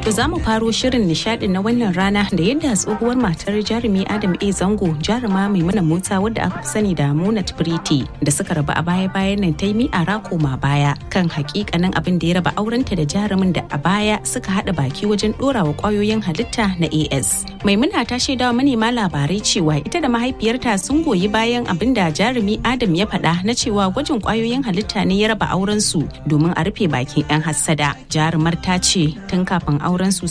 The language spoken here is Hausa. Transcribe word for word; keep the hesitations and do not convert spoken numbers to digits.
To za mu faro shirin nishadin na wannan rana da yadda tsohuwar matar jarumi Adam A Zango jaruma Maimuna Musa wadda aka fi sani da Munat Pretty da suka rabu a baya-bayan nan ta yi mi'ara koma baya kan hakikanin abin da ya raba aurenta da jarumin da a baya suka haɗa baki wajen ɗorawa ƙwayoyin halitta na A S. Maimuna ta shaidawa manema labarai cewa ita da mahaifiyarta sun goyi bayan abin da jarumi Adam ya faɗa na cewa gwajin ƙwayoyin halitta ne ya raba auren su domin a rufe bakin 'yan hassada. Jarumar ta ce tun kafin auren su